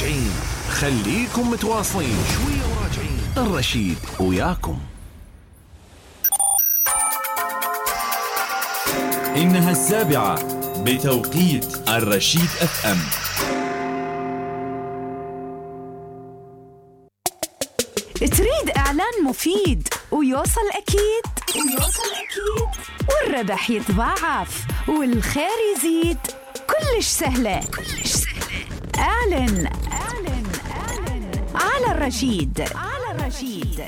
وراجعين. خليكم متواصلين، شوية وراجعين. الرشيد وياكم. إنها 7 بتوقيت الرشيد FM. تريد إعلان مفيد ويوصل أكيد والربح يتضاعف والخير يزيد. كلش سهلة. اعلن على الرشيد.